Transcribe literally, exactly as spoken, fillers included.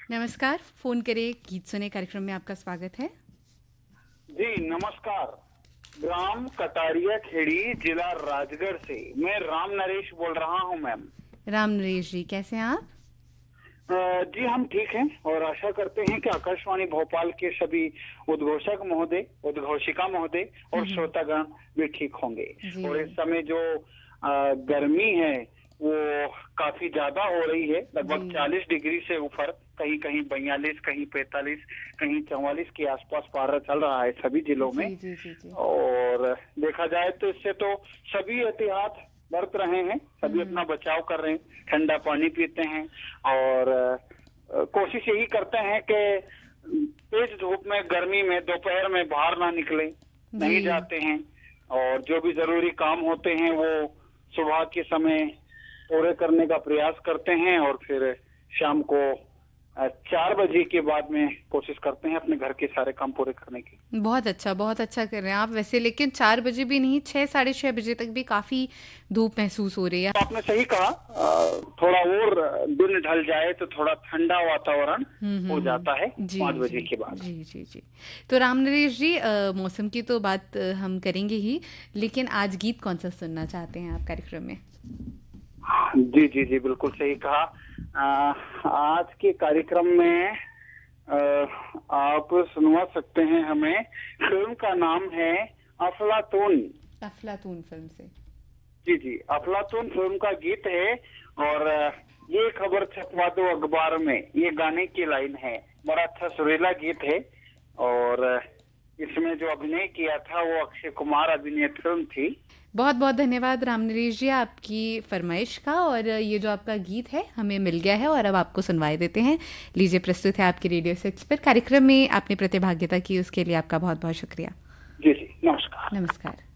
नमस्कार, फ़ोन करे गीत सुने कार्यक्रम में आपका स्वागत है। जी नमस्कार। ग्राम कटारिया खेड़ी, जिला राजगढ़ से मैं राम नरेश बोल रहा हूं मैम। राम नरेश जी, कैसे हैं आप? अ, जी हम ठीक हैं और आशा करते हैं कि आकाशवाणी भोपाल के सभी उद्घोषक महोदय, उद्घोषिका महोदय और श्रोतागण भी ठीक होंगे। जी। और इस समय जो अ, गर्मी है वो काफी ज्यादा हो रही है, लगभग जी। चालीस डिग्री से ऊपर, कहीं कहीं बयालीस, कहीं पैंतालीस, कहीं चौवालीस के आसपास पारा चल रहा है सभी जिलों में। जी, जी, जी, जी। और देखा जाए तो इससे तो सभी एहतियात बरत रहे हैं, सभी अपना बचाव कर रहे हैं, ठंडा पानी पीते हैं और अ, कोशिश यही करते हैं कि तेज धूप में, गर्मी में, दोपहर में बाहर ना निकले, नहीं जी। जाते हैं और जो भी जरूरी काम होते हैं वो सुबह के समय पूरे करने का प्रयास करते हैं और फिर शाम को अ, चार बजे के बाद में कोशिश करते हैं अपने घर के सारे काम पूरे करने की। बहुत अच्छा, बहुत अच्छा कर रहे हैं आप वैसे, लेकिन चार बजे भी नहीं, छह साढ़े छह बजे तक भी काफ़ी धूप महसूस हो रही है। तो आपने सही कहा, अ, थोड़ा और दिन ढल जाए तो थोड़ा ठंडा वातावरण हुँ, हुँ, हो जाता है हुँ। जी, पाँच बजे जी। के बाद। जी, जी, जी। तो राम नरेश जी, अ, मौसम की तो बात अ, हम करेंगे ही, लेकिन आज गीत कौन-सा सुनना चाहते हैं आप कार्यक्रम में? जी जी जी बिल्कुल सही कहा। आ, आज के कार्यक्रम में आ, आप सुनवा सकते हैं हमें। फिल्म का नाम है अफलातून। अफलातून फ़िल्म से। जी जी, अफलातून फिल्म का गीत है और आ, ये खबर छपवा दो अखबार में, ये गाने की लाइन है। बड़ा अच्छा सुरीला गीत है और आ, इसमें जो अभिनय किया था वो अक्षय कुमार अभिनीत फिल्म थी। बहुत बहुत धन्यवाद राम नरेश जी आपकी फरमाइश का, और ये जो आपका गीत है हमें मिल गया है और अब आपको सुनवाए देते हैं। लीजिए, प्रस्तुत है आपके रेडियो सिक्स पर कार्यक्रम में आपने प्रतिभागिता की, उसके लिए आपका बहुत बहुत शुक्रिया। जी जी, नमस्कार। नमस्कार।